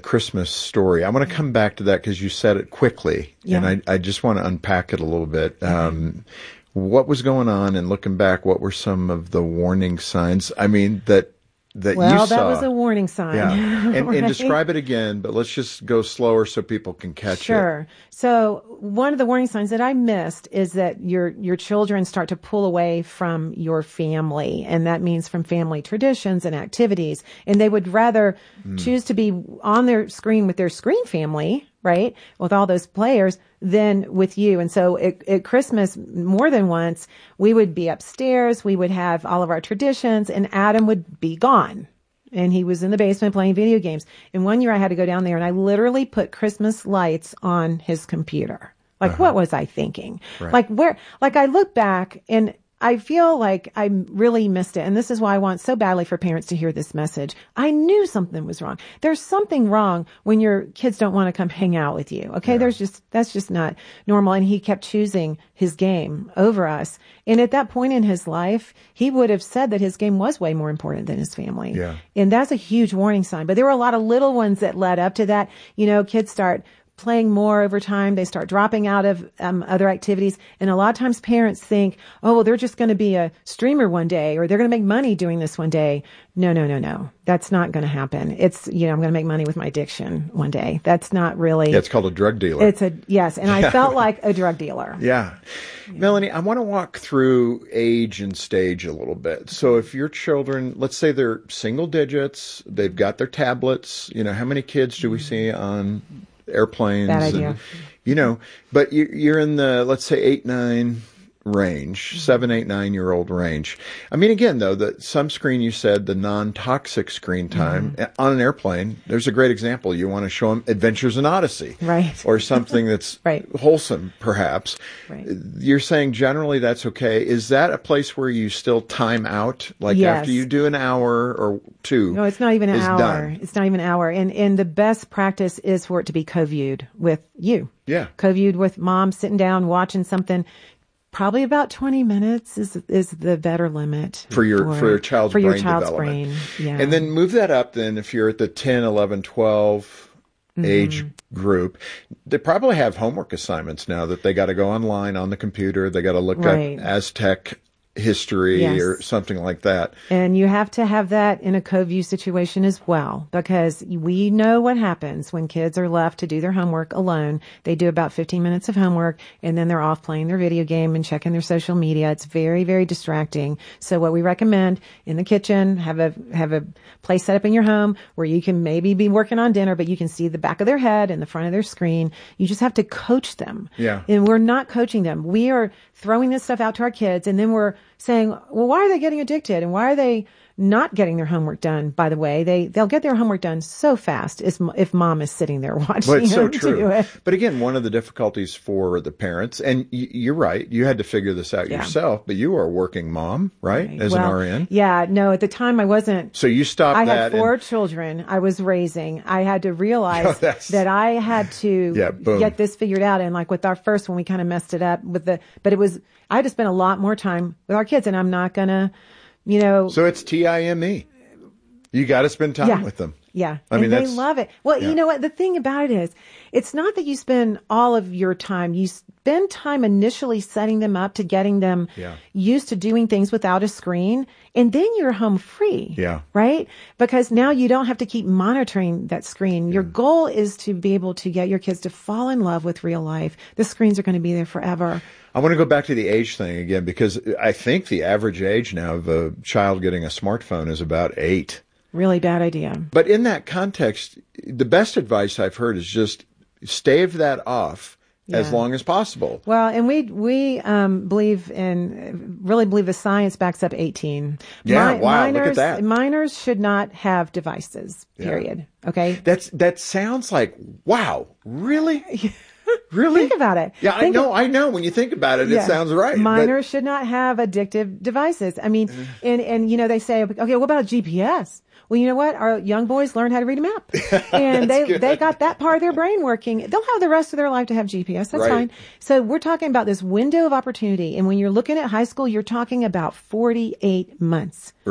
Christmas story. I want to come back to that because you said it quickly, and I just want to unpack it a little bit. What was going on, and looking back, what were some of the warning signs? I mean, that you saw. Well, that was a warning sign. Yeah. And, right? and describe it again, but let's just go slower so people can catch it. Sure. So one of the warning signs that I missed is that your children start to pull away from your family, and that means from family traditions and activities, and they would rather choose to be on their screen with their screen family, right, with all those players, than with you. And so at Christmas, more than once, we would be upstairs, we would have all of our traditions, and Adam would be gone. And he was in the basement playing video games. And one year I had to go down there and I literally put Christmas lights on his computer. Like, what was I thinking? Right. Like I look back and I feel like I really missed it. And this is why I want so badly for parents to hear this message. I knew something was wrong. There's something wrong when your kids don't want to come hang out with you. Okay. Yeah. That's just not normal. And he kept choosing his game over us. And at that point in his life, he would have said that his game was way more important than his family. Yeah. And that's a huge warning sign. But there were a lot of little ones that led up to that. You know, kids start playing more over time. They start dropping out of other activities. And a lot of times parents think, oh, well, they're just going to be a streamer one day, or they're going to make money doing this one day. No. That's not going to happen. It's, I'm going to make money with my addiction one day. That's not really. Yeah, it's called a drug dealer. Yes. And I felt like a drug dealer. Yeah. Melanie, I want to walk through age and stage a little bit. So if your children, let's say they're single digits, they've got their tablets, how many kids do we see on airplanes? Bad idea. And, but you're in the, let's say 8, 9 range, 7, 8, 9-year-old range. I mean, again, though, some screen, you said the non-toxic screen time on an airplane, there's a great example. You want to show them Adventures in Odyssey. Right. Or something that's wholesome, perhaps. Right. You're saying generally that's okay. Is that a place where you still time out? Like after you do an hour or two? No, it's not even an hour. Done. It's not even an hour. And the best practice is for it to be co-viewed with you. Yeah. Co-viewed with mom sitting down, watching something. Probably about 20 minutes is the better limit for your child's brain development. Yeah. And then move that up then if you're at the 10, 11, 12 age group. They probably have homework assignments now that they got to go online on the computer. They got to look up Aztec history or something like that. And you have to have that in a co-view situation as well, because we know what happens when kids are left to do their homework alone. They do about 15 minutes of homework and then they're off playing their video game and checking their social media. It's very, very distracting. So what we recommend in the kitchen, have a place set up in your home where you can maybe be working on dinner, but you can see the back of their head and the front of their screen. You just have to coach them. Yeah. And we're not coaching them. We are throwing this stuff out to our kids, and then we're saying, well, why are they getting addicted? And why are they not getting their homework done? By the way, they'll get their homework done so fast if mom is sitting there watching but it's so them true. do it. But again, one of the difficulties for the parents, and you're right, you had to figure this out yourself, but you are a working mom, right? As an RN? Yeah, no, at the time I wasn't. So you stopped that. I had 4 children I was raising. I had to realize that I had to get this figured out. And like with our first one, we kind of messed it up I had to spend a lot more time with our kids, and I'm not going to, So it's TIME. You got to spend time with them. Yeah. I mean, they love it. Well, you know what? The thing about it is, it's not that you spend all of your time. You spend time initially setting them up to getting them used to doing things without a screen. And then you're home free. Yeah. Right? Because now you don't have to keep monitoring that screen. Your goal is to be able to get your kids to fall in love with real life. The screens are going to be there forever. I want to go back to the age thing again, because I think the average age now of a child getting a smartphone is about 8. Really bad idea. But in that context, the best advice I've heard is just stave that off as long as possible. Well, and we really believe the science backs up 18. Yeah, wow, look at that. Minors should not have devices, period. Okay? That sounds like, wow, really? Really? Think about it. Yeah, I know. When you think about it, it sounds right. Minors should not have addictive devices. I mean, and they say, okay, what about GPS? Well, you know what? Our young boys learn how to read a map. And they got that part of their brain working. They'll have the rest of their life to have GPS. That's fine. So we're talking about this window of opportunity. And when you're looking at high school, you're talking about 48 months. Right.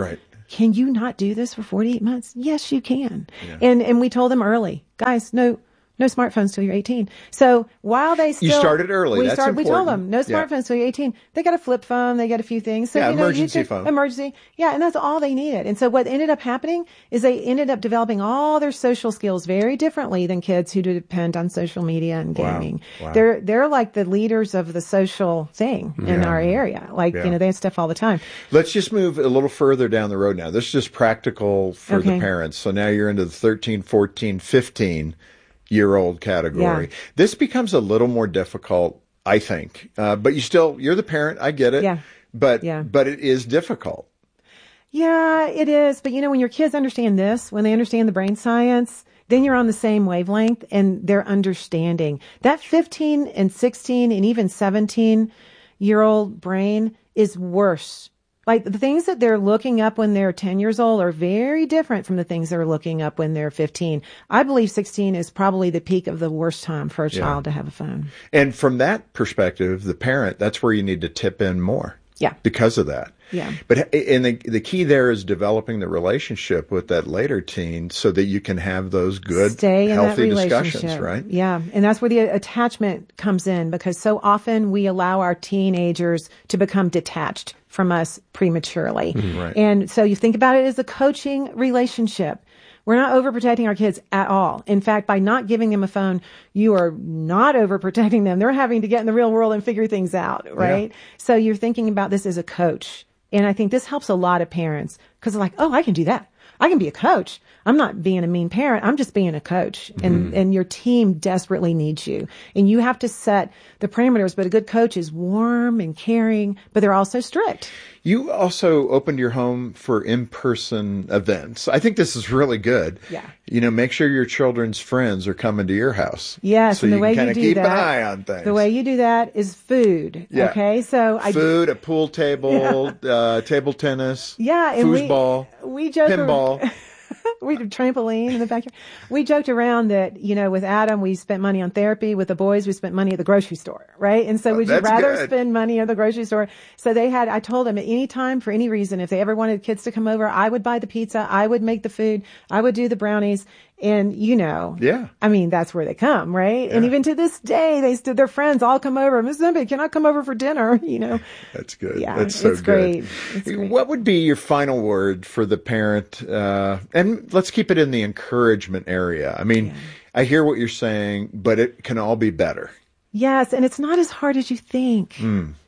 Can you not do this for 48 months? Yes, you can. Yeah. And we told them early, guys, no smartphones till you're 18. So while they still... You started early. That's important. We told them, no smartphones till you're 18. They got a flip phone. They got a few things. So, emergency phone. Emergency. Yeah, and that's all they needed. And so what ended up happening is they ended up developing all their social skills very differently than kids who depend on social media and gaming. Wow. They're like the leaders of the social thing in our area. Like, they have stuff all the time. Let's just move a little further down the road now. This is just practical for the parents. So now you're into the 13, 14, 15-year-old category. Yeah. This becomes a little more difficult, I think. But you're the parent. I get it. Yeah. But it is difficult. Yeah, it is. But when your kids understand this, when they understand the brain science, then you're on the same wavelength and they're understanding. That 15 and 16 and even 17-year-old brain is worse. Like the things that they're looking up when they're 10 years old are very different from the things they're looking up when they're 15. I believe 16 is probably the peak of the worst time for a child to have a phone. And from that perspective, the parent, that's where you need to tip in more. Yeah. Because of that. Yeah. But the key there is developing the relationship with that later teen so that you can have those good, healthy discussions, right? Yeah. And that's where the attachment comes in, because so often we allow our teenagers to become detached from us prematurely. Right. And so you think about it as a coaching relationship. We're not overprotecting our kids at all. In fact, by not giving them a phone, you are not overprotecting them. They're having to get in the real world and figure things out, right? Yeah. So you're thinking about this as a coach. And I think this helps a lot of parents because they're like, oh, I can do that. I can be a coach. I'm not being a mean parent. I'm just being a coach. And your team desperately needs you. And you have to set the parameters. But a good coach is warm and caring, but they're also strict. You also opened your home for in-person events. I think this is really good. Yeah. Make sure your children's friends are coming to your house. Yes, so and the way you can you do keep that, an eye on things. The way you do that is food. Yeah. Okay, so food, a pool table, table tennis, and foosball, we joke pinball. We did trampoline in the backyard. We joked around that, with Adam, we spent money on therapy. With the boys, we spent money at the grocery store, right? And so would you rather spend money at the grocery store? So I told them at any time, for any reason, if they ever wanted kids to come over, I would buy the pizza. I would make the food. I would do the brownies. And I mean, that's where they come, right? Yeah. And even to this day, their friends all come over. Miss Zimby, can I come over for dinner? That's good. Yeah, that's so it's great. It's great. What would be your final word for the parent? And let's keep it in the encouragement area. I mean, I hear what you're saying, but it can all be better. Yes. And it's not as hard as you think.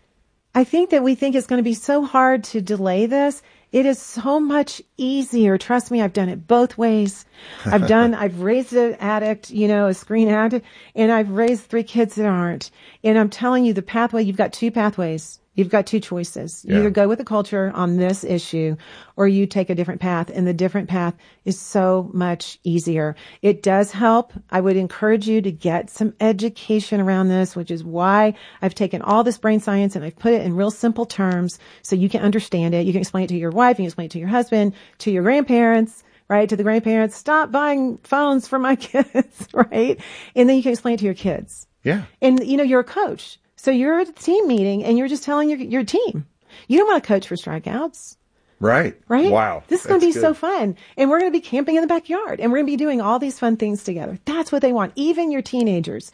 I think that we think it's going to be so hard to delay this. It is so much easier. Trust me, I've done it both ways. I've raised an addict, a screen addict, and I've raised 3 kids that aren't. And I'm telling you, the pathway, you've got 2 pathways. You've got 2 choices. You either go with the culture on this issue or you take a different path. And the different path is so much easier. It does help. I would encourage you to get some education around this, which is why I've taken all this brain science and I've put it in real simple terms so you can understand it. You can explain it to your wife. You can explain it to your husband, to your grandparents. Right? To the grandparents, stop buying phones for my kids, right? And then you can explain it to your kids. Yeah. And, you're a coach. So you're at a team meeting and you're just telling your team. You don't want to coach for strikeouts. Right. Wow. This is going to be so fun. And we're going to be camping in the backyard and we're going to be doing all these fun things together. That's what they want. Even your teenagers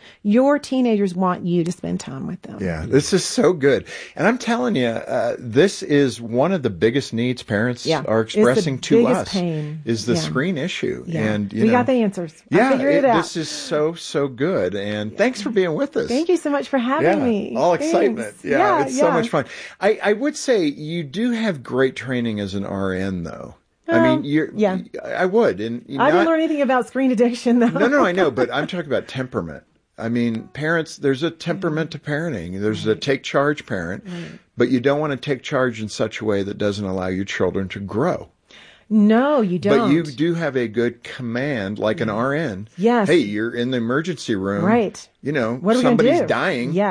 want you to spend time with them. Yeah. This is so good. And I'm telling you, this is one of the biggest needs parents are expressing to us pain. Is the screen issue. Yeah. And we got the answers. I figured it out. This is so good. And thanks for being with us. Thank you so much for having me. All excitement. Yeah. It's so much fun. I would say you do have great training as an RN, though. I mean, I would. And I didn't learn anything about screen addiction, though. No, I know, but I'm talking about temperament. I mean, parents, there's a temperament to parenting. There's a take charge parent, but you don't want to take charge in such a way that doesn't allow your children to grow. No, you don't. But you do have a good command, like an RN. Yes. Hey, you're in the emergency room. Right. What are we somebody's dying. Yes.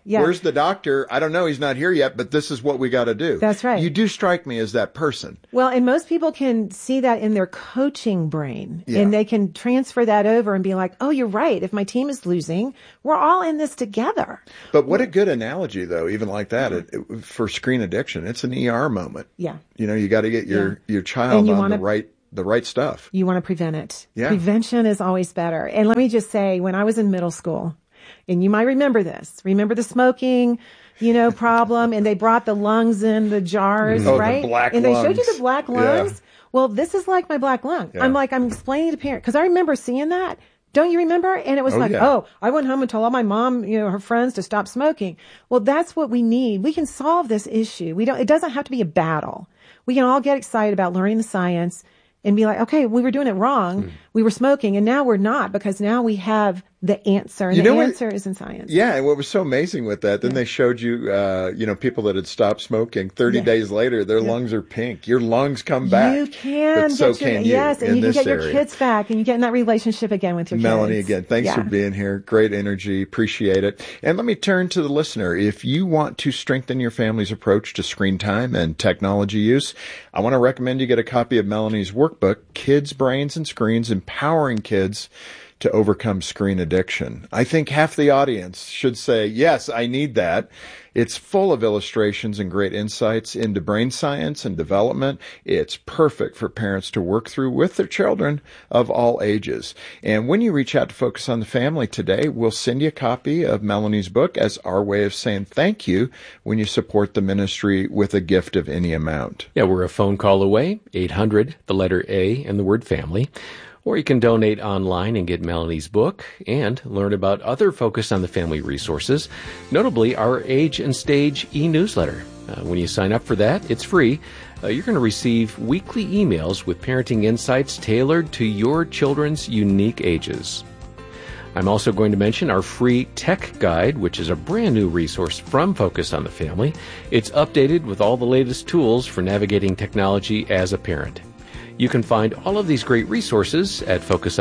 Yeah. Where's the doctor? I don't know. He's not here yet, but this is what we got to do. That's right. You do strike me as that person. Well, and most people can see that in their coaching brain, Yeah. and they can transfer that over and be like, oh, you're right. If my team is losing, we're all in this together. But what a good analogy, though, even like that, for screen addiction. It's an ER moment. Yeah. You got to get your child on the right stuff. You want to prevent it. Yeah. Prevention is always better. And let me just say, when I was in middle school, and you might remember this, remember the smoking, problem, and they brought the lungs in the jars, right? The black and lungs. They showed you the black lungs. Yeah. Well, this is like my black lung. Yeah. I'm explaining to parents, because I remember seeing that. Don't you remember? And it was I went home and told all my mom, her friends to stop smoking. Well, that's what we need. We can solve this issue. It doesn't have to be a battle. We can all get excited about learning the science and be like, okay, we were doing it wrong. We were smoking, and now we're not, because now we have the answer. And the answer is in science. Yeah, and what was so amazing with that, then they showed you, people that had stopped smoking. 30 days later, their lungs are pink. Your lungs come back. You can. But so can you. Yes, and you can get your area. kids back, and you get in that relationship again with your Melanie, kids. again, thanks for being here. Great energy. Appreciate it. And let me turn to the listener. If you want to strengthen your family's approach to screen time and technology use, I want to recommend you get a copy of Melanie's workbook, Kids, Brains, and Screens, Empowering Kids to Overcome Screen Addiction. I think half the audience should say, yes, I need that. It's full of illustrations and great insights into brain science and development. It's perfect for parents to work through with their children of all ages. And when you reach out to Focus on the Family today, we'll send you a copy of Melanie's book as our way of saying thank you when you support the ministry with a gift of any amount. Yeah, we're a phone call away, 800, the letter A, and the word family. Or you can donate online and get Melanie's book and learn about other Focus on the Family resources, notably our Age and Stage e-newsletter. When you sign up for that, it's free. You're going to receive weekly emails with parenting insights tailored to your children's unique ages. I'm also going to mention our free tech guide, which is a brand new resource from Focus on the Family. It's updated with all the latest tools for navigating technology as a parent. You can find all of these great resources at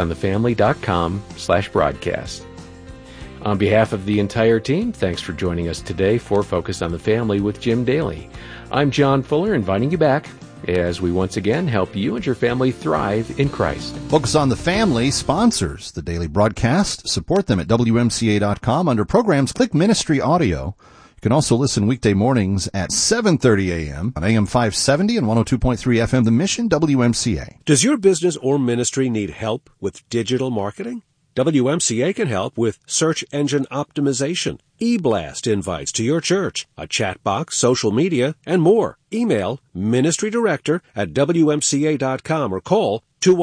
focusonthefamily.com/broadcast. On behalf of the entire team, thanks for joining us today for Focus on the Family with Jim Daly. I'm John Fuller, inviting you back as we once again help you and your family thrive in Christ. Focus on the Family sponsors the daily broadcast. Support them at WMCA.com. Under programs, click Ministry Audio. You can also listen weekday mornings at 7:30 a.m. on AM 570 and 102.3 FM, The Mission, WMCA. Does your business or ministry need help with digital marketing? WMCA can help with search engine optimization, e-blast invites to your church, a chat box, social media, and more. Email ministrydirector@WMCA.com or call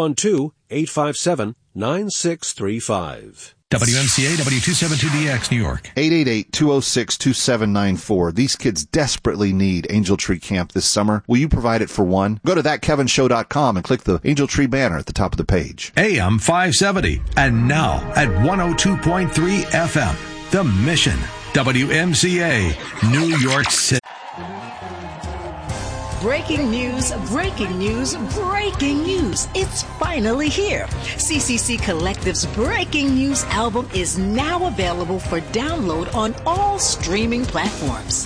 212-857-9635. WMCA W272DX, New York. 888-206-2794. These kids desperately need Angel Tree Camp this summer. Will you provide it for one? Go to thatkevinshow.com and click the Angel Tree banner at the top of the page. AM 570 and now at 102.3 FM. The Mission. WMCA, New York City. Breaking news, breaking news, breaking news. It's finally here. CCC Collective's Breaking News album is now available for download on all streaming platforms.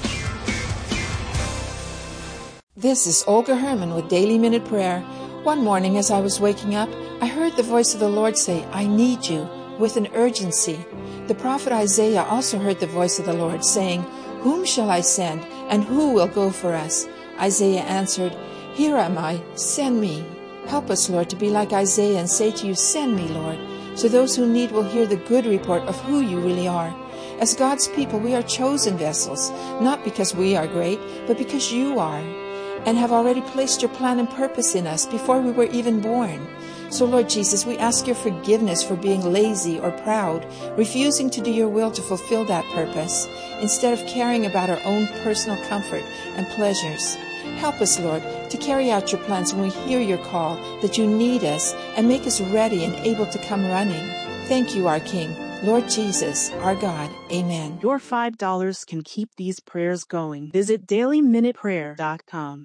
This is Olga Herman with Daily Minute Prayer. One morning as I was waking up, I heard the voice of the Lord say, I need you, with an urgency. The prophet Isaiah also heard the voice of the Lord saying, Whom shall I send, and who will go for us? Isaiah answered, Here am I, send me. Help us, Lord, to be like Isaiah and say to you, Send me, Lord, so those who need will hear the good report of who you really are. As God's people, we are chosen vessels, not because we are great, but because you are, and have already placed your plan and purpose in us before we were even born. So, Lord Jesus, we ask your forgiveness for being lazy or proud, refusing to do your will to fulfill that purpose, instead of caring about our own personal comfort and pleasures. Help us, Lord, to carry out your plans when we hear your call, that you need us, and make us ready and able to come running. Thank you, our King, Lord Jesus, our God. Amen. Your $5 can keep these prayers going. Visit dailyminuteprayer.com.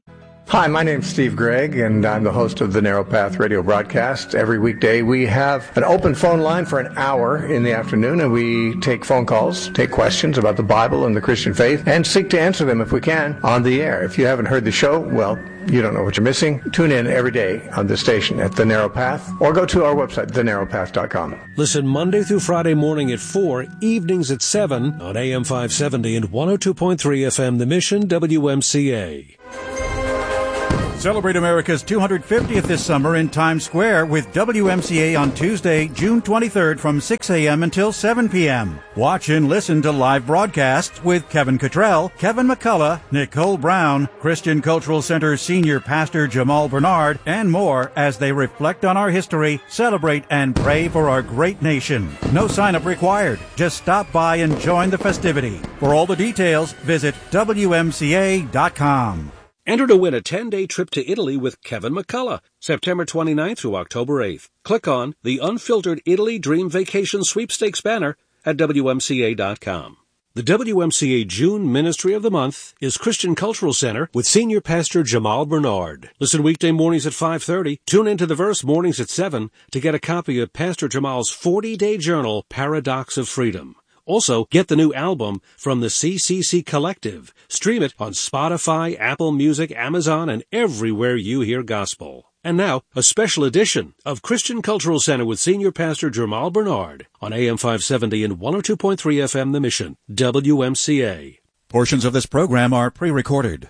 Hi, my name's Steve Gregg, and I'm the host of the Narrow Path radio broadcast. Every weekday, we have an open phone line for an hour in the afternoon, and we take phone calls, take questions about the Bible and the Christian faith, and seek to answer them if we can on the air. If you haven't heard the show, well, you don't know what you're missing. Tune in every day on this station at The Narrow Path, or go to our website, thenarrowpath.com. Listen Monday through Friday morning at 4, evenings at 7 on AM 570 and 102.3 FM, The Mission, WMCA. Celebrate America's 250th this summer in Times Square with WMCA on Tuesday, June 23rd from 6 a.m. until 7 p.m. Watch and listen to live broadcasts with Kevin Cottrell, Kevin McCullough, Nicole Brown, Christian Cultural Center Senior Pastor Jamal Bernard, and more as they reflect on our history, celebrate, and pray for our great nation. No sign-up required. Just stop by and join the festivity. For all the details, visit WMCA.com. Enter to win a 10-day trip to Italy with Kevin McCullough, September 29th through October 8th. Click on the Unfiltered Italy Dream Vacation Sweepstakes banner at WMCA.com. The WMCA June Ministry of the Month is Christian Cultural Center with Senior Pastor Jamal Bernard. Listen weekday mornings at 5:30. Tune into The Verse mornings at 7 to get a copy of Pastor Jamal's 40-day journal, Paradox of Freedom. Also, get the new album from the CCC Collective. Stream it on Spotify, Apple Music, Amazon, and everywhere you hear gospel. And now, a special edition of Christian Cultural Center with Senior Pastor Jamal Bernard on AM 570 and 102.3 FM, The Mission, WMCA. Portions of this program are pre-recorded.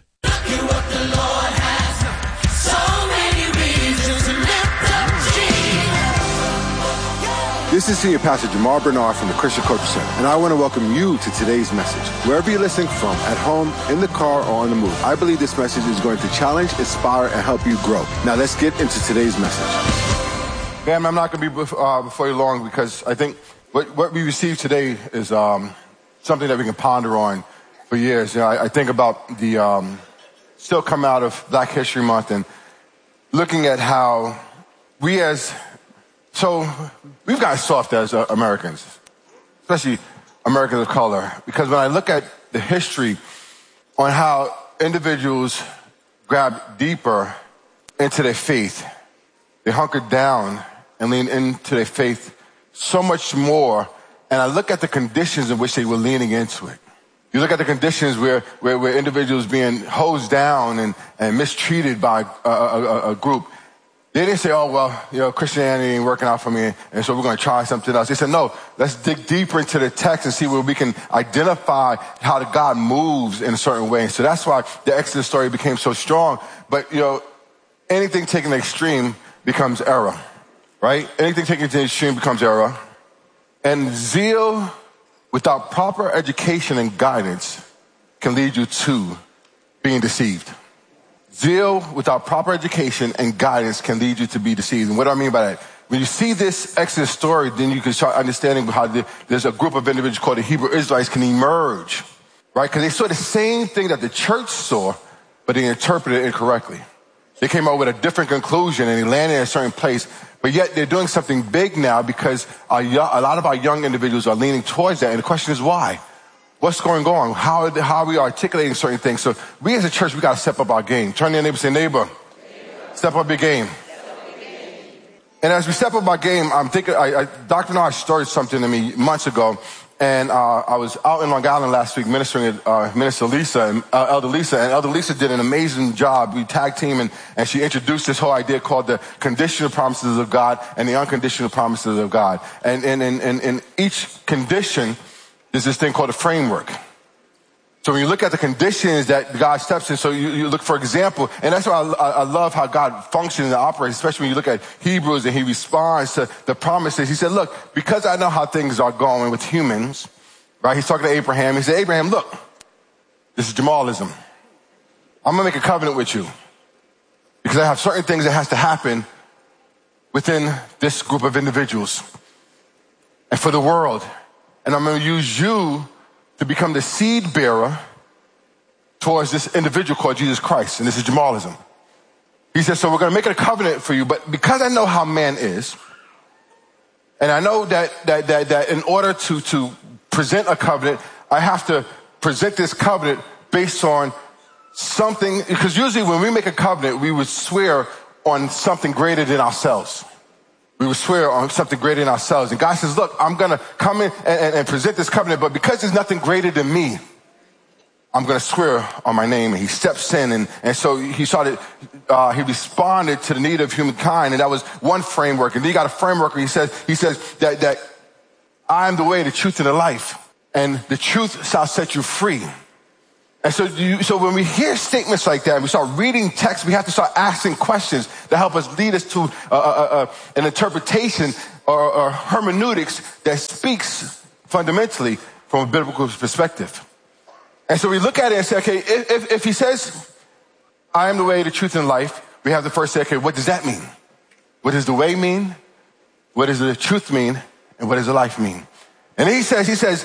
This is Senior Pastor Jamal Bernard from the Christian Cultural Center, and I want to welcome you to today's message. Wherever you're listening from, at home, in the car, or on the move, I believe this message is going to challenge, inspire, and help you grow. Now let's get into today's message. Fam, I'm not going to be before you long because I think what we received today is something that we can ponder on for years. You know, I think about the still come out of Black History Month and looking at how we So we've gotten soft as Americans, especially Americans of color, because when I look at the history on how individuals grab deeper into their faith, they hunkered down and leaned into their faith so much more, and I look at the conditions in which they were leaning into it. You look at the conditions where individuals being hosed down and mistreated by a group. They didn't say, oh, well, you know, Christianity ain't working out for me, and so we're going to try something else. They said, no, let's dig deeper into the text and see where we can identify how God moves in a certain way. So that's why the Exodus story became so strong. But, you know, anything taken to the extreme becomes error, right? Anything taken to the extreme becomes error. And zeal without proper education and guidance can lead you to being deceived. Zeal without proper education and guidance can lead you to be deceived. And what do I mean by that? When you see this Exodus story, then you can start understanding how there's a group of individuals called the Hebrew Israelites can emerge, right? Because they saw the same thing that the church saw, but they interpreted it incorrectly. They came up with a different conclusion and they landed in a certain place, but yet they're doing something big now because a lot of our young individuals are leaning towards that. And the question is why? What's going on? How are we articulating certain things? So we as a church, we got to step up our game. Turn to your neighbor and say, neighbor, step up your game. And as we step up our game, I'm thinking, Dr. Bernard started something to me months ago. And I was out in Long Island last week ministering at Minister Lisa and Elder Lisa. And Elder Lisa did an amazing job. We tag team and she introduced this whole idea called the conditional promises of God and the unconditional promises of God. And in each condition, there's this thing called a framework. So when you look at the conditions that God steps in, so you look for example, and that's why I love how God functions and operates, especially when you look at Hebrews and he responds to the promises. He said, look, because I know how things are going with humans, right? He's talking to Abraham. He said, Abraham, look, this is Jamalism. I'm going to make a covenant with you because I have certain things that has to happen within this group of individuals and for the world. And I'm going to use you to become the seed bearer towards this individual called Jesus Christ. And this is Jamalism. He says, so we're going to make a covenant for you. But because I know how man is, and I know that in order to present a covenant, I have to present this covenant based on something, because usually when we make a covenant, we would swear on something greater than ourselves. We would swear on something greater than ourselves. And God says, look, I'm going to come in and present this covenant, but because there's nothing greater than me, I'm going to swear on my name. And he steps in, and so he responded to the need of humankind, and that was one framework. And then he got a framework where he says that I am the way, the truth, and the life, and the truth shall set you free. And so when we hear statements like that, and we start reading text, we have to start asking questions that help us lead us to an interpretation or hermeneutics that speaks fundamentally from a biblical perspective. And so we look at it and say, okay, if he says, I am the way, the truth, and life, we have to first say, okay, what does that mean? What does the way mean? What does the truth mean? And what does the life mean? And then he says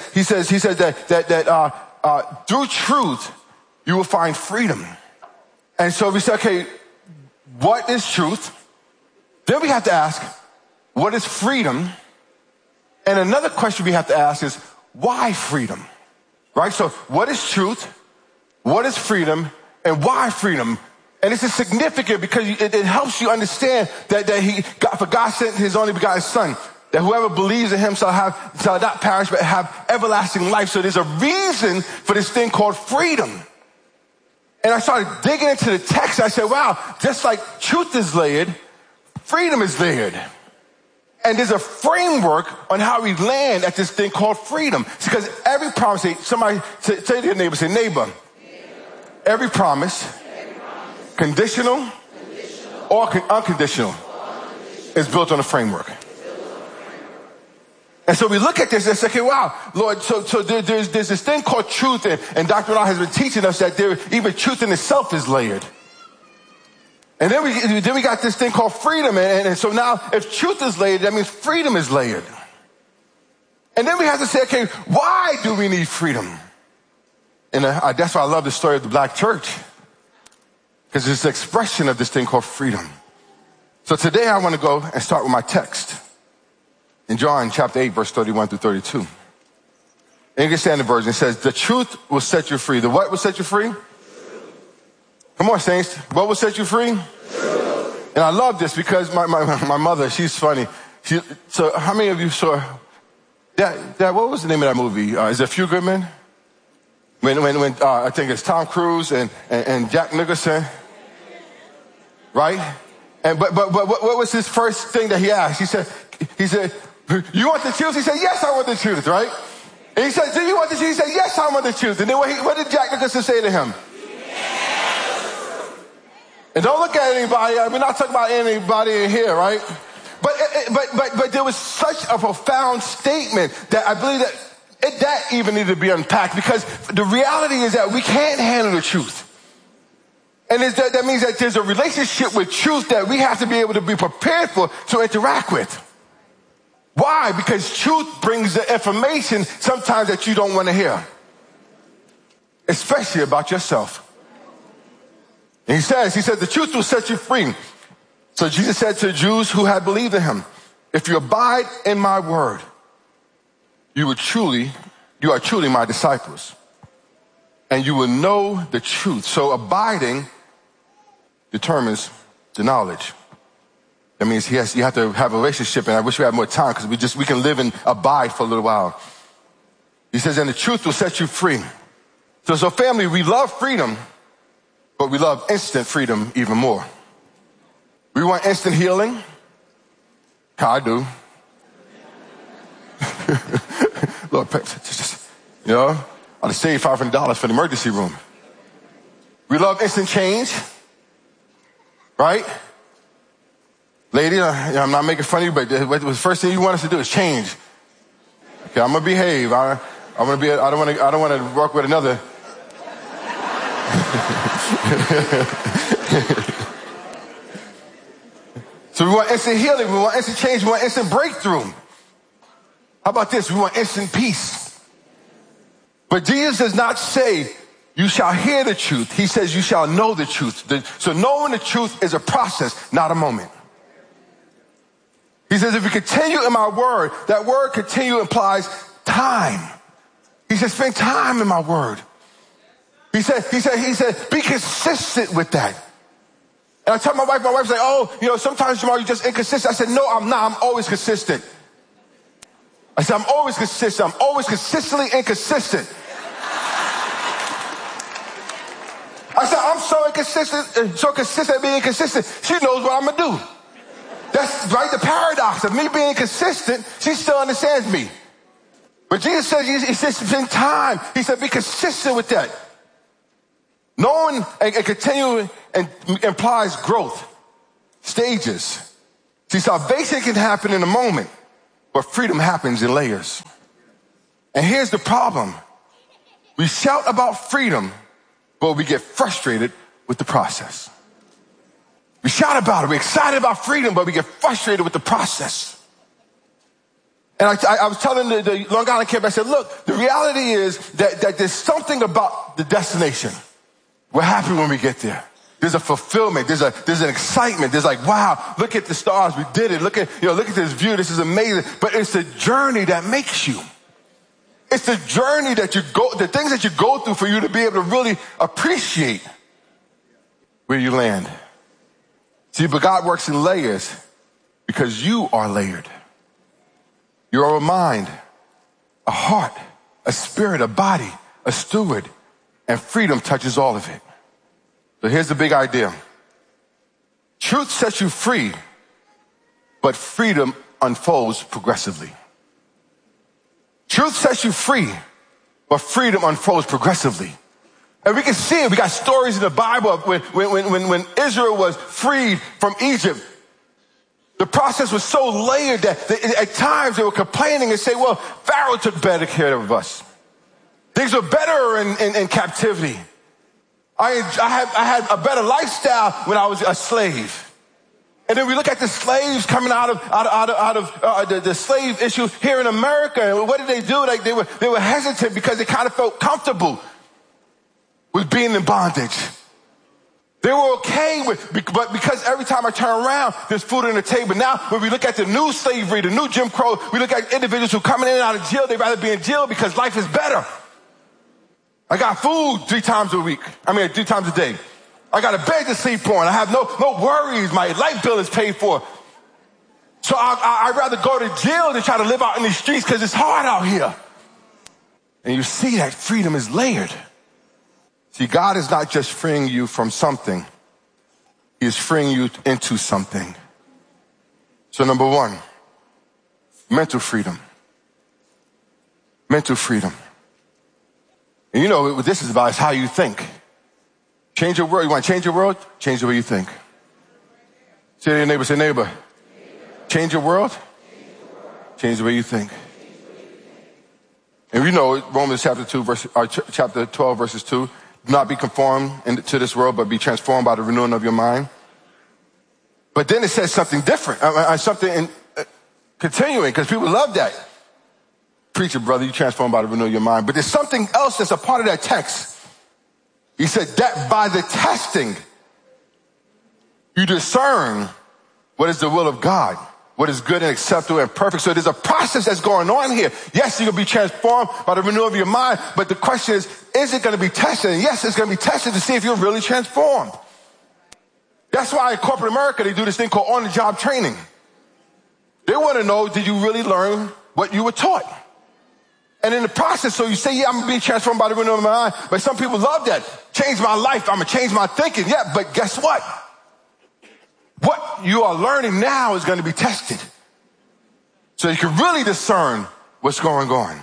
that through truth, you will find freedom. And so we say, okay, what is truth? Then we have to ask, what is freedom? And another question we have to ask is, why freedom? Right? So what is truth? What is freedom? And why freedom? And this is significant because it helps you understand that for God sent his only begotten son, that whoever believes in him shall not perish, but have everlasting life. So there's a reason for this thing called freedom. And I started digging into the text. I said, wow, just like truth is layered, freedom is layered. And there's a framework on how we land at this thing called freedom. It's because every promise, somebody say to your neighbor, say, neighbor, every promise, conditional or unconditional, is built on a framework. And so we look at this and say, okay, wow, Lord, so there's this thing called truth, and Dr. Bernard has been teaching us that even truth in itself is layered. And then we got this thing called freedom, and so now if truth is layered, that means freedom is layered. And then we have to say, okay, why do we need freedom? And that's why I love the story of the black church, because it's an expression of this thing called freedom. So today I want to go and start with my text. In John chapter 8, verse 31 through 32. English Standard Version says, the truth will set you free. The what will set you free? Truth. Come on, saints. What will set you free? Truth. And I love this because my mother, she's funny. So how many of you saw that? What was the name of that movie? Is it A Few Good Men? When I think it's Tom Cruise and Jack Nicholson. Right? And but what was his first thing that he asked? He said, you want the truth? He said, yes, I want the truth, right? And he said, do you want the truth? He said, yes, I want the truth. And then what did Jack Nicholson say to him? Yes. And don't look at anybody. We're not talking about anybody in here, right? But there was such a profound statement that I believe that even needed to be unpacked, because the reality is that we can't handle the truth. And that means that there's a relationship with truth that we have to be able to be prepared for to interact with. Why? Because truth brings the information sometimes that you don't want to hear, especially about yourself. And he says, the truth will set you free. So Jesus said to the Jews who had believed in him, if you abide in my word, you are truly my disciples, and you will know the truth. So abiding determines the knowledge. That means you have to have a relationship, and I wish we had more time because we can live and abide for a little while. He says, and the truth will set you free. So family, we love freedom, but we love instant freedom even more. We want instant healing. I do. Lord, I'll save $500 for the emergency room. We love instant change, right? Lady, I'm not making fun of you, but the first thing you want us to do is change. Okay, I'm gonna behave. I don't want to work with another. So we want instant healing. We want instant change. We want instant breakthrough. How about this? We want instant peace. But Jesus does not say you shall hear the truth. He says you shall know the truth. So knowing the truth is a process, not a moment. He says, if you continue in my word, that word continue implies time. He says, spend time in my word. He said, be consistent with that. And I tell my wife's like, oh, sometimes Jamar, you're just inconsistent. I said, no, I'm not. I'm always consistent. I said, I'm always consistent. I'm always consistently inconsistent. I said, I'm so consistent at being inconsistent. She knows what I'm going to do. That's right, the paradox of me being consistent. She still understands me. But Jesus said, he said, spend time. He said, be consistent with that. Knowing and continuing implies growth, stages. See, salvation can happen in a moment, but freedom happens in layers. And here's the problem. We shout about freedom, but we get frustrated with the process. We shout about it. We're excited about freedom, but we get frustrated with the process. And I was telling the Long Island camp, I said, look, the reality is that there's something about the destination. We're happy when we get there. There's a fulfillment. There's an excitement. There's like, wow, look at the stars. We did it. Look at this view. This is amazing. But it's the journey that makes you. It's the journey that the things that you go through for you to be able to really appreciate where you land. See, but God works in layers because you are layered. You're a mind, a heart, a spirit, a body, a steward, and freedom touches all of it. So here's the big idea. Truth sets you free, but freedom unfolds progressively. Truth sets you free, but freedom unfolds progressively. And we can see it. We got stories in the Bible of when Israel was freed from Egypt. The process was so layered that at times they were complaining and saying, well, Pharaoh took better care of us. Things were better in captivity. I had a better lifestyle when I was a slave. And then we look at the slaves coming out of the slave issue here in America. And what did they do? Like they were hesitant because they kind of felt comfortable with being in bondage. They were okay but because every time I turn around, there's food on the table. Now, when we look at the new slavery, the new Jim Crow, we look at individuals who are coming in and out of jail. They'd rather be in jail because life is better. I got food 3 times a day. I got a bed to sleep on. I have no worries. My light bill is paid for. So I'd rather go to jail than try to live out in these streets because it's hard out here. And you see that freedom is layered. See, God is not just freeing you from something. He is freeing you into something. So number 1, mental freedom. Mental freedom. And you know what this is about is how you think. Change your world. You want to change your world? Change the way you think. Say to your neighbor, say neighbor. Change your world? Change the way you think. And we know Romans chapter 12 verses 2. Do not be conformed to this world, but be transformed by the renewing of your mind. But then it says something different, continuing, because people love that. Preacher, brother, you transformed by the renewing of your mind. But there's something else that's a part of that text. He said that by the testing, you discern what is the will of God, what is good and acceptable and perfect. So there's a process that's going on here. Yes, you're going to be transformed by the renewal of your mind, but the question is it going to be tested? And yes, it's going to be tested to see if you're really transformed. That's why in corporate America, they do this thing called on-the-job training. They want to know, did you really learn what you were taught? And in the process, so you say, yeah, I'm going to be transformed by the renewal of my mind, but some people love that. Change my life. I'm going to change my thinking. Yeah, but guess what? What you are learning now is going to be tested. So you can really discern what's going on.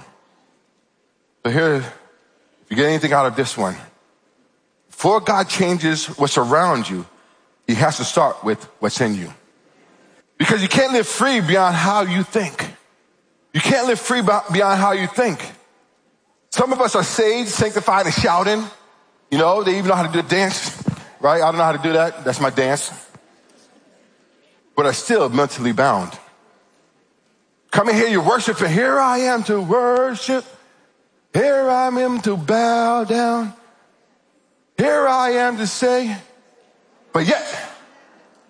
So here, if you get anything out of this one, before God changes what's around you, he has to start with what's in you. Because you can't live free beyond how you think. You can't live free beyond how you think. Some of us are saved, sanctified, and shouting. You know, they even know how to do the dance, right? I don't know how to do that. That's my dance. But are still mentally bound. Coming here, you're worshiping. Here I am to worship. Here I am to bow down. Here I am to say. But yet,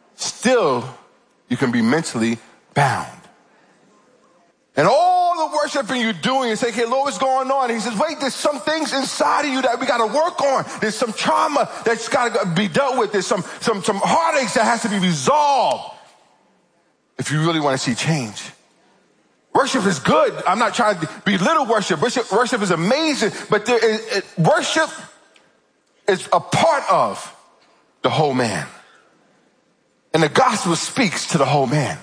still, you can be mentally bound. And all the worshiping, you're doing and say, okay, Lord, what's going on? And he says, wait, there's some things inside of you that we got to work on. There's some trauma that's got to be dealt with. There's some heartaches that has to be resolved if you really want to see change. Worship is good. I'm not trying to belittle worship. Worship is amazing, but worship is a part of the whole man. And the gospel speaks to the whole man.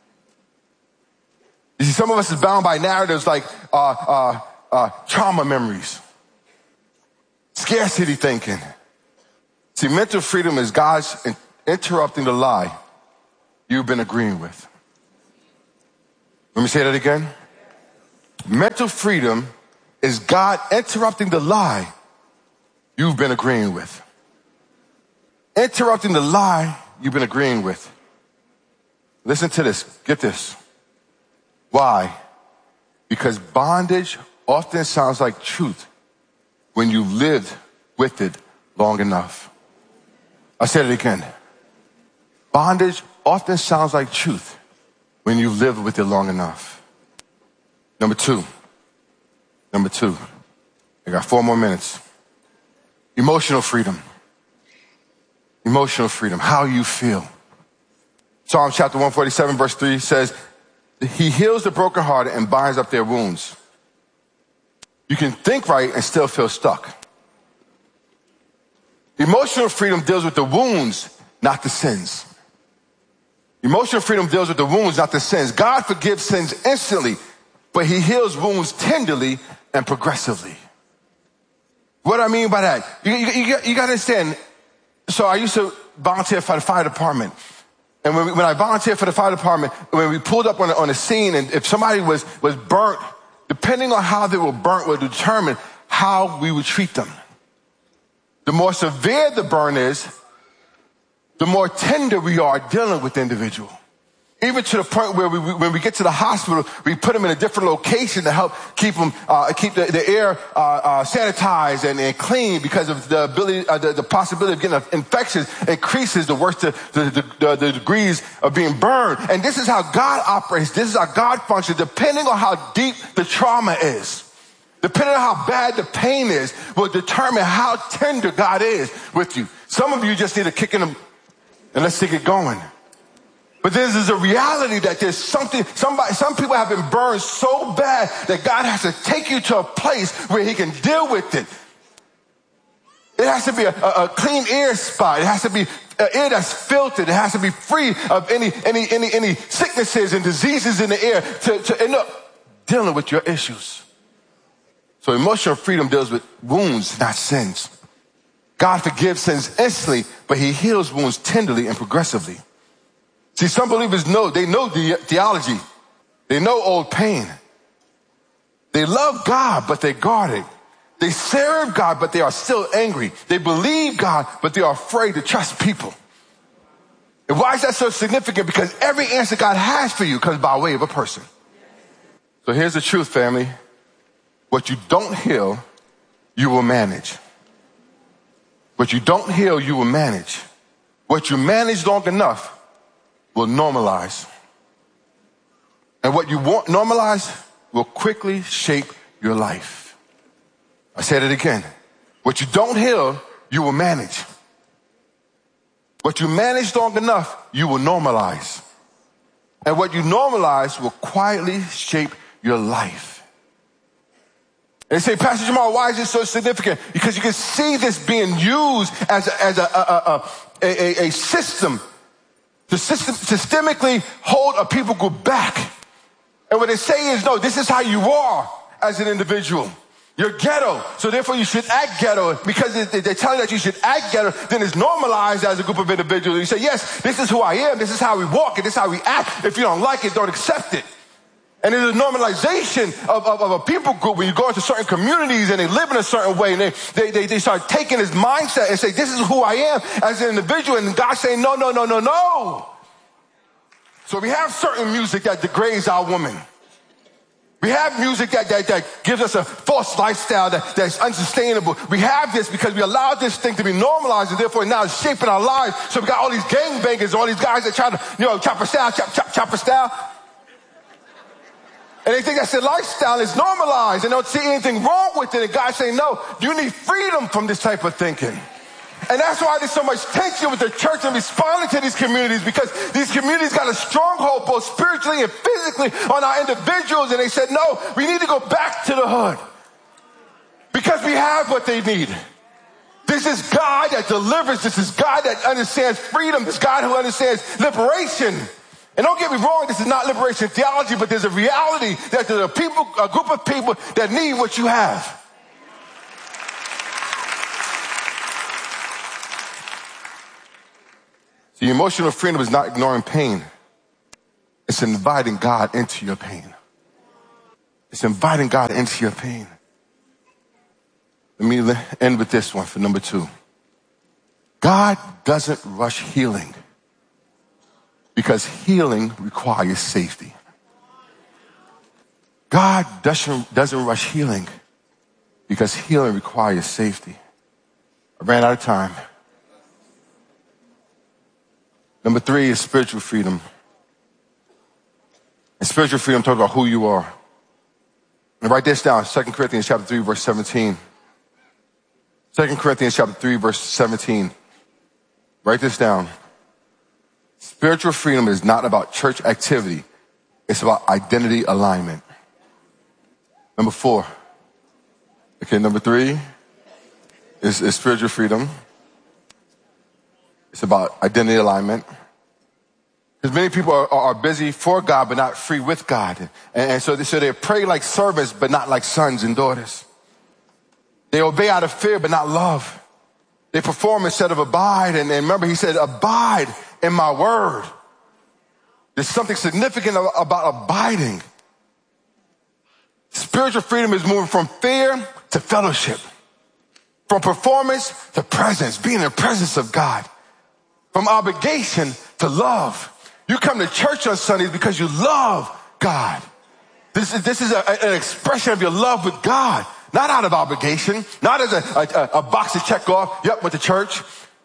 You see, some of us is bound by narratives like trauma memories, scarcity thinking. See, mental freedom is God's interrupting the lie you've been agreeing with. Let me say that again. Mental freedom is God interrupting the lie you've been agreeing with. Interrupting the lie you've been agreeing with. Listen to this. Get this. Why? Because bondage often sounds like truth when you've lived with it long enough. I said it again. Bondage often sounds like truth when you've lived with it long enough. Number two. I got 4 more minutes. Emotional freedom. Emotional freedom, how you feel. Psalm chapter 147 verse 3 says, he heals the brokenhearted and binds up their wounds. You can think right and still feel stuck. Emotional freedom deals with the wounds, not the sins. Emotional freedom deals with the wounds, not the sins. God forgives sins instantly, but he heals wounds tenderly and progressively. What do I mean by that? You got to understand. So I used to volunteer for the fire department. And when I volunteered for the fire department, when we pulled up on a scene, and if somebody was burnt, depending on how they were burnt would determine how we would treat them. The more severe the burn is, the more tender we are dealing with the individual. Even to the point where when we get to the hospital, we put them in a different location to help keep them, keep the air sanitized and clean, because of the ability, the possibility of getting infections increases the worse the degrees of being burned. And this is how God operates. This is how God functions, depending on how deep the trauma is. Depending on how bad the pain is, will determine how tender God is with you. Some of you just need a kick in the, and let's get it going. But there's a reality that there's some people have been burned so bad that God has to take you to a place where he can deal with it. It has to be a clean air spot. It has to be air that's filtered. It has to be free of any sicknesses and diseases in the air to end up dealing with your issues. So emotional freedom deals with wounds, not sins. God forgives sins instantly, but he heals wounds tenderly and progressively. See, some believers know the theology. They know old pain. They love God, but they guard it. They serve God, but they are still angry. They believe God, but they are afraid to trust people. And why is that so significant? Because every answer God has for you comes by way of a person. So here's the truth, family. What you don't heal, you will manage. What you don't heal, you will manage. What you manage long enough will normalize. And what you want normalize will quickly shape your life. I said it again. What you don't heal, you will manage. What you manage long enough, you will normalize. And what you normalize will quietly shape your life. And they say, Pastor Jamal, why is this so significant? Because you can see this being used as a system to systemically hold a people group back. And what they say is, no, this is how you are as an individual. You're ghetto, so therefore you should act ghetto. Because they're telling you that you should act ghetto, then it's normalized as a group of individuals. You say, yes, this is who I am, this is how we walk, and this is how we act. If you don't like it, don't accept it. And there's a normalization of a people group when you go into certain communities and they live in a certain way, and they start taking this mindset and say, this is who I am as an individual. And God's saying, no, no, no, no, no. So we have certain music that degrades our woman. We have music that gives us a false lifestyle that's unsustainable. We have this because we allow this thing to be normalized, and therefore now it's shaping our lives. So we got all these gangbangers, all these guys that try to, chopper style, chopper style. And they think that's their lifestyle. It's normalized. They don't see anything wrong with it. And God's saying, no, you need freedom from this type of thinking. And that's why there's so much tension with the church and responding to these communities, because these communities got a stronghold both spiritually and physically on our individuals. And they said, no, we need to go back to the hood because we have what they need. This is God that delivers. This is God that understands freedom. This God who understands liberation. And don't get me wrong, this is not liberation theology, but there's a reality that there's a group of people that need what you have. The emotional freedom is not ignoring pain. It's inviting God into your pain. It's inviting God into your pain. Let me end with this one for number 2. God doesn't rush healing because healing requires safety. God doesn't rush healing because healing requires safety. I ran out of time. Number 3 is spiritual freedom. And spiritual freedom talks about who you are. And write this down, 2 Corinthians chapter 3, verse 17. 2 Corinthians chapter 3, verse 17. Write this down. Spiritual freedom is not about church activity. It's about identity alignment. Number 4. Okay, number 3 is spiritual freedom. It's about identity alignment. Because many people are busy for God, but not free with God. And so they pray like servants, but not like sons and daughters. They obey out of fear, but not love. They perform instead of abide. And remember, he said, abide in my word. There's something significant about abiding. Spiritual freedom is moving from fear to fellowship. From performance to presence, being in the presence of God. From obligation to love. You come to church on Sundays because you love God. This is an expression of your love with God. Not out of obligation, not as a box to check off. Yep, went to church.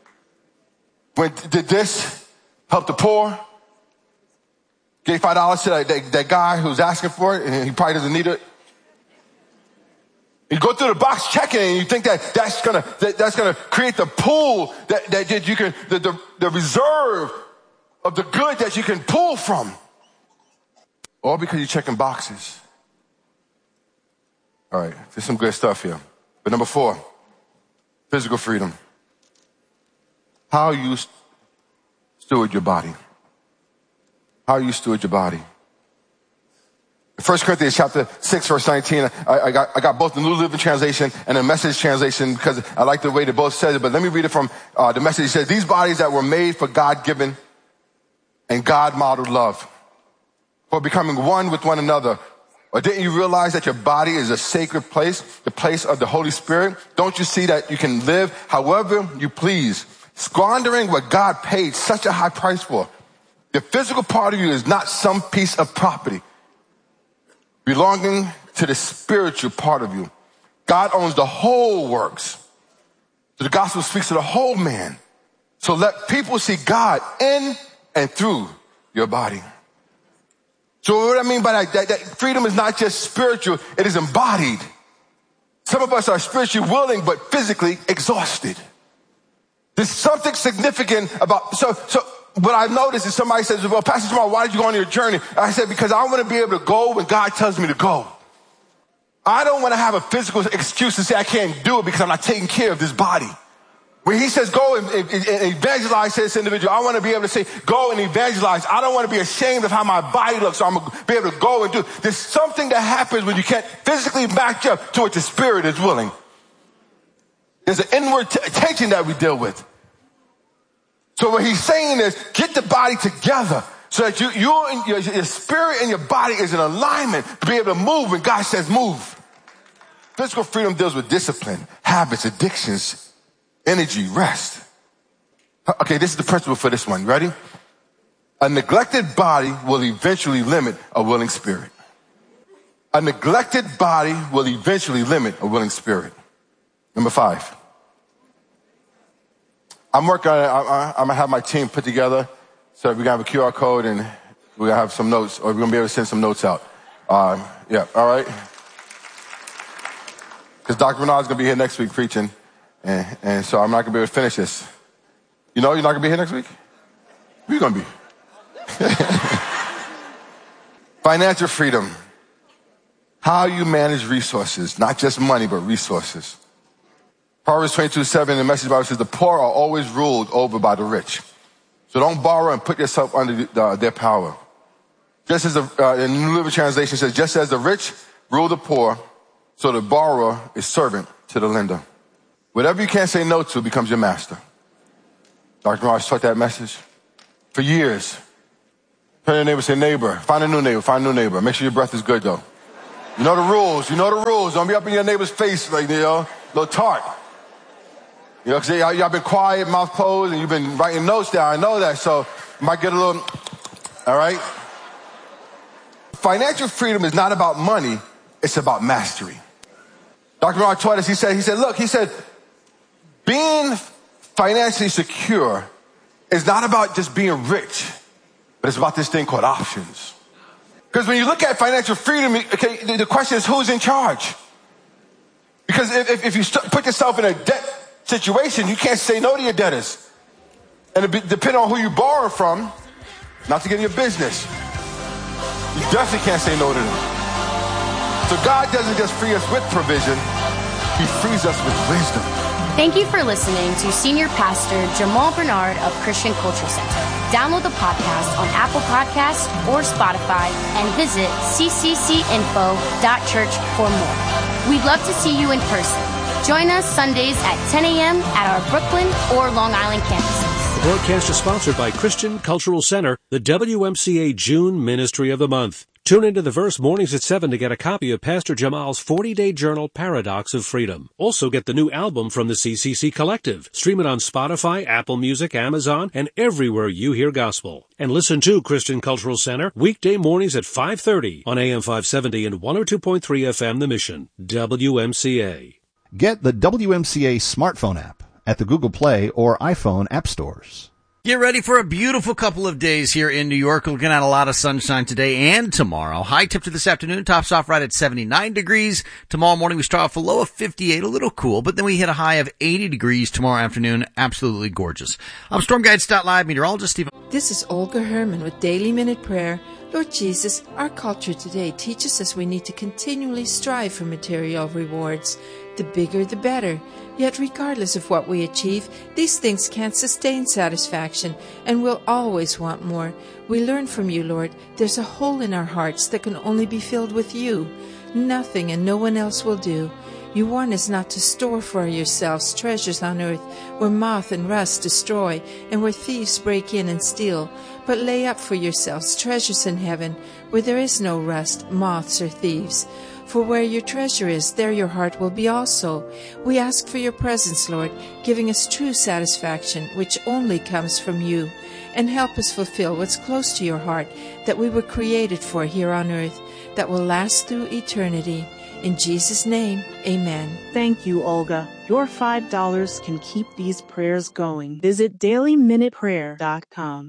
Did this, help the poor. Gave $5 to that guy who's asking for it, and he probably doesn't need it. You go through the box checking, and you think that's gonna create the pool that you can, the reserve of the good that you can pull from. All because you're checking boxes. All right, there's some good stuff here. But number 4, physical freedom. How you steward your body. How you steward your body. In 1 Corinthians chapter 6, verse 19, I got both the New Living Translation and the Message Translation because I like the way they both said it. But let me read it from the Message. It says, these bodies that were made for God-given and God-modeled love, for becoming one with one another. Or didn't you realize that your body is a sacred place, the place of the Holy Spirit? Don't you see that you can live however you please, squandering what God paid such a high price for? The physical part of you is not some piece of property belonging to the spiritual part of you. God owns the whole works. So the gospel speaks to the whole man. So let people see God in and through your body. So what I mean by that freedom is not just spiritual, it is embodied. Some of us are spiritually willing, but physically exhausted. There's something significant about, so what I noticed is somebody says, well, Pastor Jamal, why did you go on your journey? I said, because I want to be able to go when God tells me to go. I don't want to have a physical excuse to say I can't do it because I'm not taking care of this body. When he says go and evangelize to this individual, I want to be able to say go and evangelize. I don't want to be ashamed of how my body looks, so I'm going to be able to go and do it. There's something that happens when you can't physically match up to what the spirit is willing. There's an inward tension that we deal with. So what he's saying is get the body together so that your spirit and your body is in alignment to be able to move when God says move. Physical freedom deals with discipline, habits, addictions, energy, rest. Okay, this is the principle for this one. Ready? A neglected body will eventually limit a willing spirit. A neglected body will eventually limit a willing spirit. Number 5. I'm working on it. I'm going to have my team put together so we're going to have a QR code and we're going to have some notes, or we're going to be able to send some notes out. Yeah, all right. Because Dr. Bernard's going to be here next week preaching, and so I'm not going to be able to finish this. You know you're not going to be here next week? Who are you going to be? Financial freedom. How you manage resources, not just money, but resources. Proverbs 22:7 in the Message Bible says, the poor are always ruled over by the rich. So don't borrow and put yourself under their power. Just as the New Living Translation says, just as the rich rule the poor, so the borrower is servant to the lender. Whatever you can't say no to becomes your master. Dr. Marsh taught that message for years. Turn to your neighbor, say, neighbor, find a new neighbor. Make sure your breath is good, though. You know the rules. Don't be up in your neighbor's face like, little tart. Because y'all been quiet, mouth closed, and you've been writing notes down. I know that, so you might get a little, all right? Financial freedom is not about money. It's about mastery. Dr. Bernard taught us, he said, being financially secure is not about just being rich, but it's about this thing called options. Because when you look at financial freedom, okay, the question is who's in charge? Because if you put yourself in a debt situation, you can't say no to your debtors. And depending on who you borrow from, not to get in your business, you definitely can't say no to them. So God doesn't just free us with provision, He frees us with wisdom. Thank you for listening to Senior Pastor Jamal Bernard of Christian Cultural Center. Download the podcast on Apple Podcasts or Spotify and visit cccinfo.church for more. We'd love to see you in person. Join us Sundays at 10 a.m. at our Brooklyn or Long Island campuses. The broadcast is sponsored by Christian Cultural Center, the WMCA June Ministry of the Month. Tune into the Verse mornings at 7 to get a copy of Pastor Jamal's 40-day journal, Paradox of Freedom. Also get the new album from the CCC Collective. Stream it on Spotify, Apple Music, Amazon, and everywhere you hear gospel. And listen to Christian Cultural Center weekday mornings at 5:30 on AM 570 and 102.3 FM The Mission, WMCA. Get the WMCA smartphone app at the Google Play or iPhone app stores. Get ready for a beautiful couple of days here in New York. Looking at a lot of sunshine today and tomorrow. High temperature this afternoon, tops off right at 79 degrees. Tomorrow morning we start off a low of 58, a little cool, but then we hit a high of 80 degrees tomorrow afternoon. Absolutely gorgeous. I'm Storm Guide.live meteorologist Stephen. This is Olga Herman with Daily Minute Prayer. Lord Jesus, our culture today teaches us we need to continually strive for material rewards. The bigger, the better. Yet regardless of what we achieve, these things can't sustain satisfaction, and we'll always want more. We learn from you, Lord. There's a hole in our hearts that can only be filled with you. Nothing and no one else will do. You warn us not to store for yourselves treasures on earth, where moth and rust destroy, and where thieves break in and steal. But lay up for yourselves treasures in heaven, where there is no rust, moths, or thieves. For where your treasure is, there your heart will be also. We ask for your presence, Lord, giving us true satisfaction, which only comes from you. And help us fulfill what's close to your heart, that we were created for here on earth, that will last through eternity. In Jesus' name, amen. Thank you, Olga. Your $5 can keep these prayers going. Visit dailyminuteprayer.com.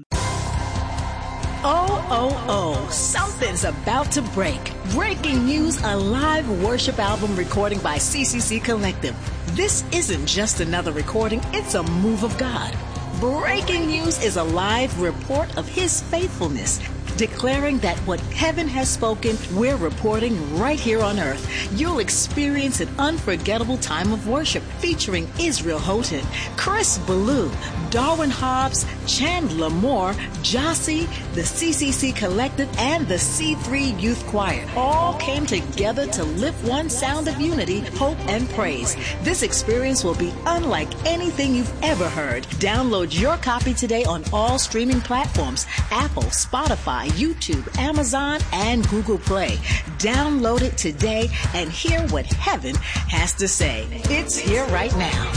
Oh, something's about to break. Breaking news, a live worship album recording by CCC Collective. This isn't just another recording, it's a move of God. Breaking news is a live report of His faithfulness, declaring that what heaven has spoken, we're reporting right here on earth. You'll experience an unforgettable time of worship featuring Israel Houghton, Chris Ballou, Darwin Hobbs, Chandler Moore, Jossie, the CCC Collective, and the C3 Youth Choir all came together to lift one sound of unity, hope, and praise. This experience will be unlike anything you've ever heard. Download your copy today on all streaming platforms, Apple, Spotify, YouTube, Amazon, and Google Play. Download it today and hear what heaven has to say. It's here right now.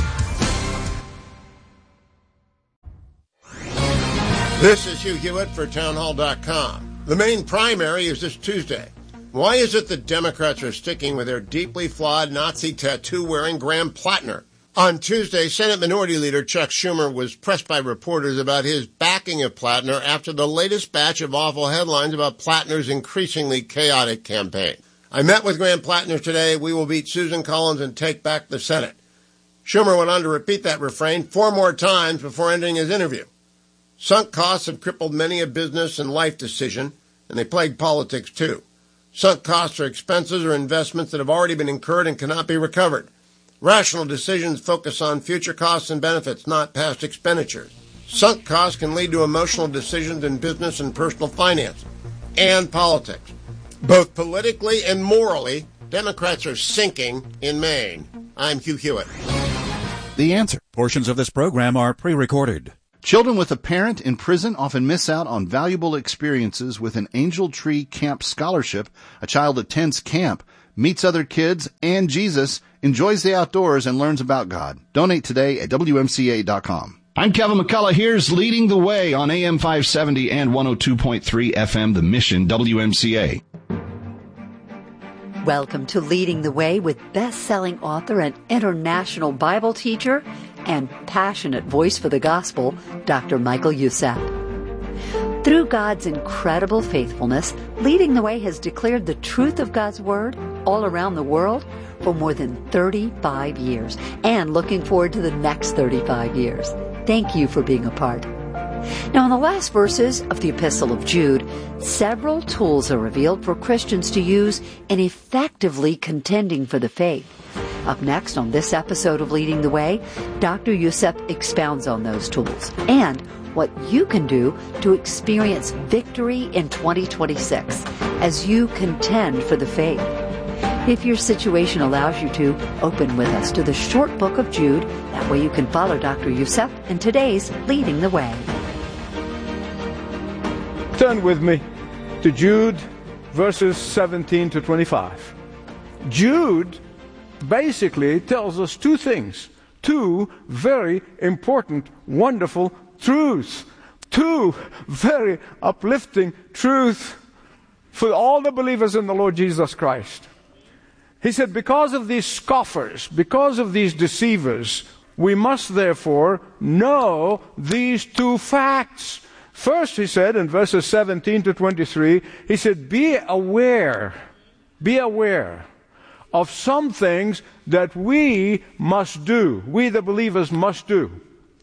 This is Hugh Hewitt for townhall.com. The Maine primary is this Tuesday. Why is it that Democrats are sticking with their deeply flawed Nazi tattoo-wearing Graham Plattner? On Tuesday, Senate Minority Leader Chuck Schumer was pressed by reporters about his backing of Plattner after the latest batch of awful headlines about Plattner's increasingly chaotic campaign. I met with Graham Plattner today. We will beat Susan Collins and take back the Senate. Schumer went on to repeat that refrain 4 more times before ending his interview. Sunk costs have crippled many a business and life decision, and they plague politics too. Sunk costs are expenses or investments that have already been incurred and cannot be recovered. Rational decisions focus on future costs and benefits, not past expenditures. Sunk costs can lead to emotional decisions in business and personal finance and politics. Both politically and morally, Democrats are sinking in Maine. I'm Hugh Hewitt. The Answer. Portions of this program are pre-recorded. Children with a parent in prison often miss out on valuable experiences with an Angel Tree Camp scholarship. A child attends camp, meets other kids and Jesus, enjoys the outdoors, and learns about God. Donate today at WMCA.com. I'm Kevin McCullough. Here's Leading the Way on AM 570 and 102.3 FM, The Mission, WMCA. Welcome to Leading the Way with best-selling author and international Bible teacher and passionate voice for the gospel, Dr. Michael Youssef. Through God's incredible faithfulness, Leading the Way has declared the truth of God's Word all around the world for more than 35 years and looking forward to the next 35 years. Thank you for being a part. Now, in the last verses of the Epistle of Jude, several tools are revealed for Christians to use in effectively contending for the faith. Up next on this episode of Leading the Way, Dr. Youssef expounds on those tools and what you can do to experience victory in 2026 as you contend for the faith. If your situation allows you to, open with us to the short book of Jude. That way you can follow Dr. Youssef in today's Leading the Way. Turn with me to Jude, verses 17 to 25. Jude basically tells us two things, two very important, wonderful truths, two very uplifting truths for all the believers in the Lord Jesus Christ. He said, because of these scoffers, because of these deceivers, we must therefore know these two facts. First, he said in verses 17 to 23, he said, be aware of some things that we must do, we the believers must do.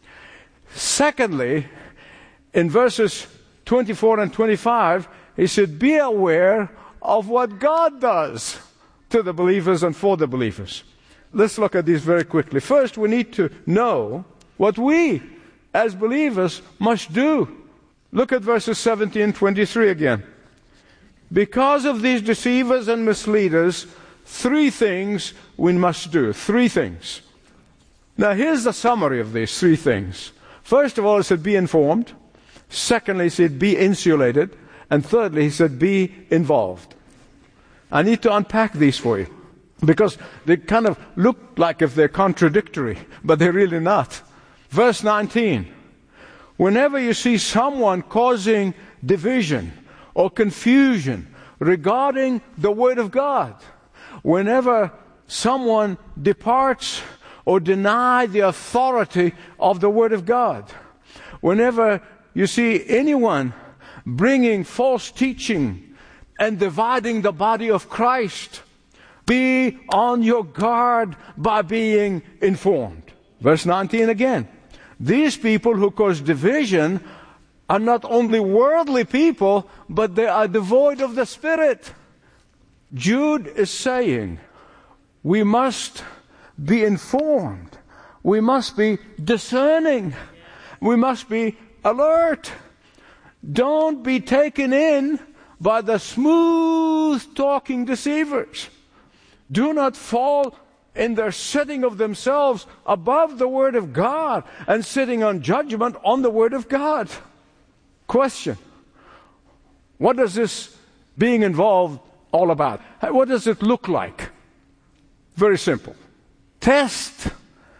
Secondly, in verses 24 and 25, he said, be aware of what God does to the believers and for the believers. Let's look at these very quickly. First, we need to know what we as believers must do. Look at verses 17 and 23 again. Because of these deceivers and misleaders, 3 things we must do. 3 things. Now, here's the summary of these 3 things. First of all, he said, be informed. Secondly, he said, be insulated. And thirdly, he said, be involved. I need to unpack these for you because they kind of look like if they're contradictory, but they're really not. Verse 19. Whenever you see someone causing division or confusion regarding the Word of God, whenever someone departs or denies the authority of the Word of God, whenever you see anyone bringing false teaching and dividing the body of Christ, be on your guard by being informed. Verse 19 again. These people who cause division are not only worldly people, but they are devoid of the Spirit. Jude is saying we must be informed. We must be discerning. We must be alert. Don't be taken in by the smooth-talking deceivers. Do not fall in their setting of themselves above the Word of God and sitting on judgment on the Word of God. Question. What does this being involved all about? What does it look like? Very simple. Test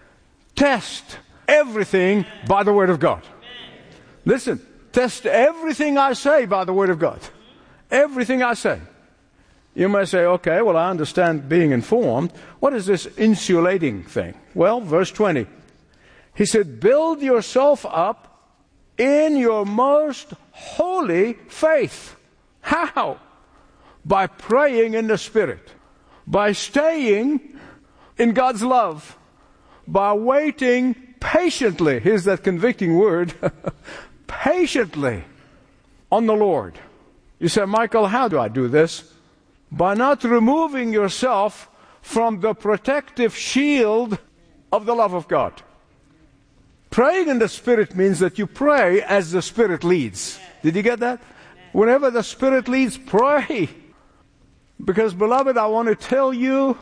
everything by the Word of God. Listen, test everything I say by the Word of God. Everything I say. You may say, okay, well, I understand being informed. What is this insulating thing? Well, verse 20. He said, build yourself up in your most holy faith. How? By praying in the Spirit. By staying in God's love. By waiting patiently. Here's that convicting word. Patiently on the Lord. You say, Michael, how do I do this? By not removing yourself from the protective shield of the love of God. Praying in the Spirit means that you pray as the Spirit leads. Did you get that? Whenever the Spirit leads, pray. Because, beloved, I want to tell you,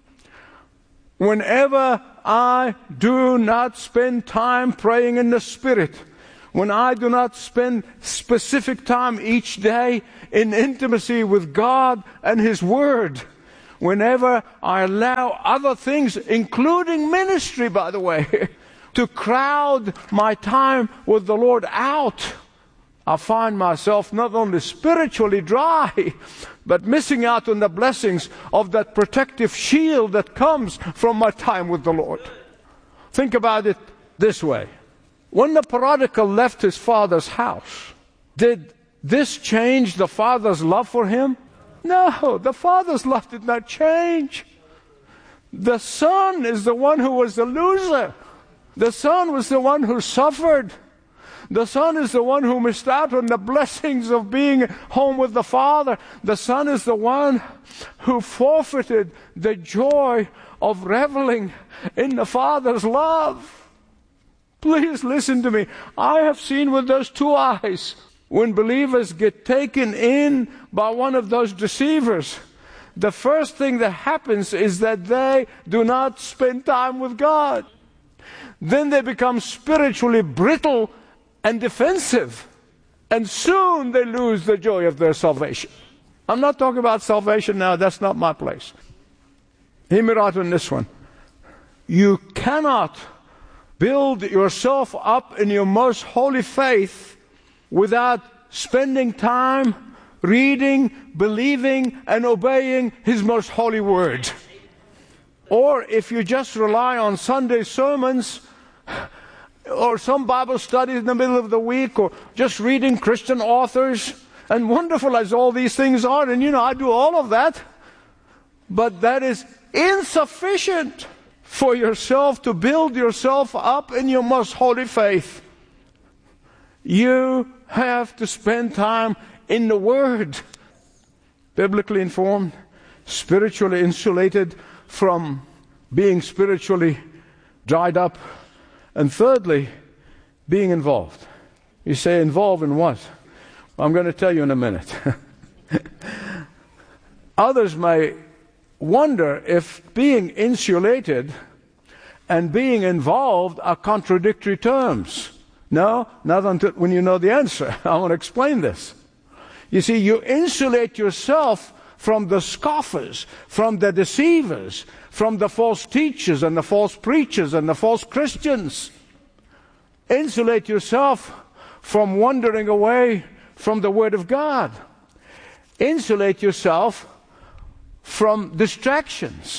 whenever I do not spend time praying in the Spirit, when I do not spend specific time each day in intimacy with God and His Word, whenever I allow other things, including ministry, by the way, to crowd my time with the Lord out, I find myself not only spiritually dry, but missing out on the blessings of that protective shield that comes from my time with the Lord. Think about it this way. When the prodigal left his father's house, did this change the father's love for him? No, the father's love did not change. The son is the one who was the loser. The son was the one who suffered. The son is the one who missed out on the blessings of being home with the father. The son is the one who forfeited the joy of reveling in the father's love. Please listen to me. I have seen with those two eyes when believers get taken in by one of those deceivers. The first thing that happens is that they do not spend time with God. Then they become spiritually brittle and defensive. And soon they lose the joy of their salvation. I'm not talking about salvation now. That's not my place. Hear me right on this one. You cannot build yourself up in your most holy faith without spending time reading, believing, and obeying His most holy word. Or if you just rely on Sunday sermons or some Bible studies in the middle of the week or just reading Christian authors, and wonderful as all these things are, and I do all of that, but that is insufficient for yourself to build yourself up in your most holy faith. You have to spend time in the Word, biblically informed, spiritually insulated from being spiritually dried up, and thirdly, being involved. You say, involved in what? I'm going to tell you in a minute. Others may wonder if being insulated and being involved are contradictory terms. No, not until when you know the answer. I want to explain this. You see, you insulate yourself from the scoffers, from the deceivers, from the false teachers and the false preachers and the false Christians. Insulate yourself from wandering away from the Word of God. Insulate yourself from distractions.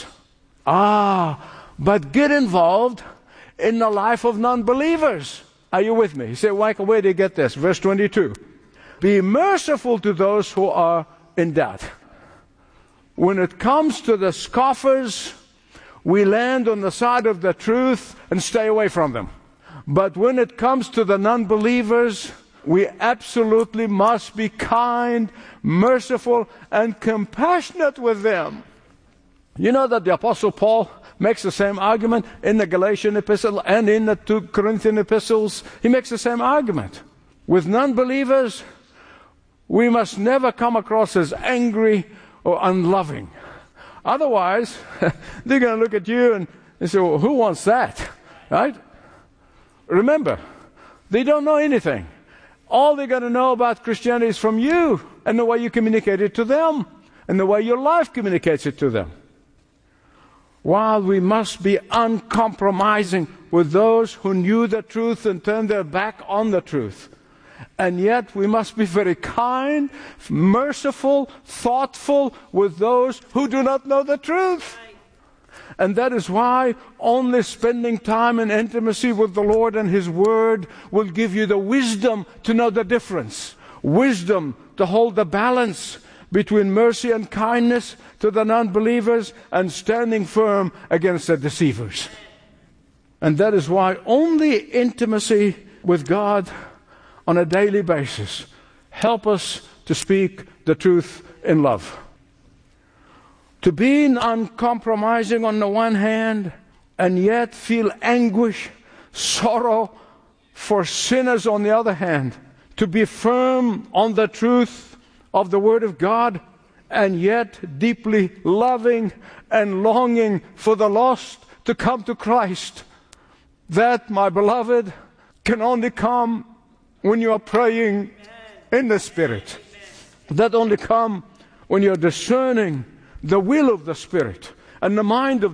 But get involved in the life of non-believers. Are you with me? You say, Michael, where did you get this? Verse 22. Be merciful to those who are in doubt. When it comes to the scoffers, we land on the side of the truth and stay away from them. But when it comes to the non-believers, we absolutely must be kind, merciful, and compassionate with them. You know that the Apostle Paul makes the same argument in the Galatian epistle and in the 2 Corinthian epistles. He makes the same argument. With non-believers, we must never come across as angry or unloving. Otherwise, they're going to look at you and say, well, who wants that? Right? Remember, they don't know anything. All they're going to know about Christianity is from you and the way you communicate it to them and the way your life communicates it to them. While we must be uncompromising with those who knew the truth and turned their back on the truth, And yet we must be very kind, merciful, thoughtful with those who do not know the truth. And that is why only spending time in intimacy with the Lord and His Word will give you the wisdom to know the difference. Wisdom to hold the balance between mercy and kindness to the non-believers and standing firm against the deceivers. And that is why only intimacy with God on a daily basis help us to speak the truth in love. To be uncompromising on the one hand and yet feel anguish, sorrow for sinners on the other hand. To be firm on the truth of the Word of God and yet deeply loving and longing for the lost to come to Christ. That, my beloved, can only come when you are praying in the Spirit. That only come when you are discerning the will of the Spirit and the mind of